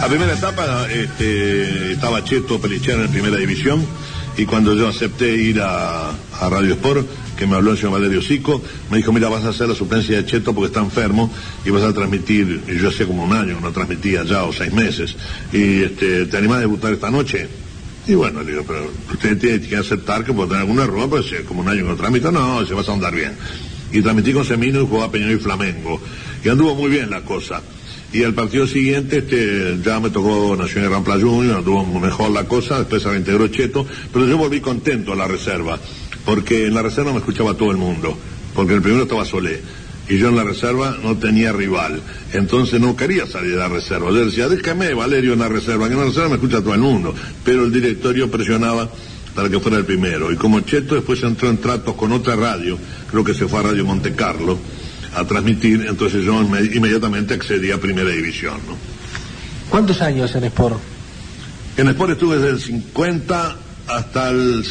primera etapa estaba Cheto Pelichero en primera división, y cuando yo acepté ir a Radio Sport, que me habló el señor Valerio Sico, me dijo: mira, vas a hacer la suplencia de Cheto porque está enfermo y vas a transmitir. Y yo hacía como un año no transmitía ya, o 6 meses, y ¿te animás a debutar esta noche? Y bueno, le digo: pero usted tiene que aceptar que puede tener algún error, pues como un año que no transmito, no, se vas a andar bien. Y transmití con Semino y jugaba Peñarol y Flamengo, y anduvo muy bien la cosa. Y el partido siguiente ya me tocó Nacional Rampla Junior, anduvo mejor la cosa, después se reintegró Cheto, pero yo volví contento a la reserva, porque en la reserva me escuchaba todo el mundo, porque el primero estaba Solé, y yo en la reserva no tenía rival, entonces no quería salir de la reserva. Yo decía: déjame, Valerio, en la reserva, que en la reserva me escucha todo el mundo, pero el directorio presionaba para que fuera el primero, y como Cheto después entró en tratos con otra radio, creo que se fue a Radio Monte Carlo a transmitir, entonces yo inmediatamente accedí a primera división, ¿no? ¿Cuántos años en Sport? En Sport estuve desde el 50 hasta el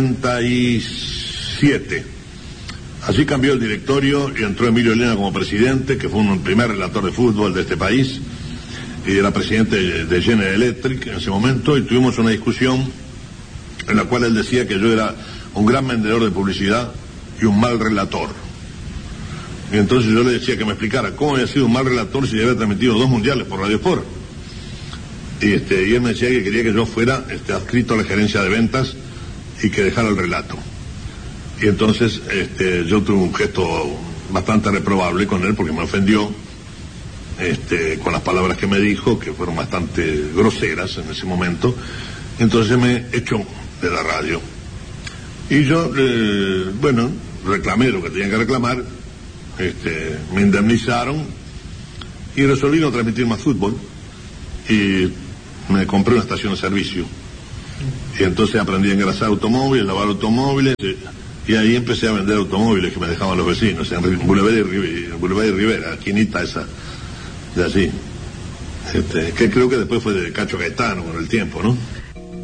57. Así cambió el directorio y entró Emilio Elena como presidente, que fue un primer relator de fútbol de este país, y era presidente de General Electric en ese momento, y tuvimos una discusión en la cual él decía que yo era un gran vendedor de publicidad y un mal relator. Y entonces yo le decía que me explicara cómo había sido un mal relator si había transmitido 2 mundiales por Radio Sport. Y él me decía que quería que yo fuera adscrito a la gerencia de ventas y que dejara el relato. Y entonces yo tuve un gesto bastante reprobable con él, porque me ofendió con las palabras que me dijo, que fueron bastante groseras en ese momento. Entonces me echó de la radio. Y yo, reclamé lo que tenía que reclamar. Me indemnizaron y resolví no transmitir más fútbol, y me compré una estación de servicio, y entonces aprendí a engrasar automóviles, lavar automóviles, y ahí empecé a vender automóviles que me dejaban los vecinos en Boulevard y Rivera, esquinita esa de allí, que creo que después fue de Cacho Gaetano con el tiempo, ¿no?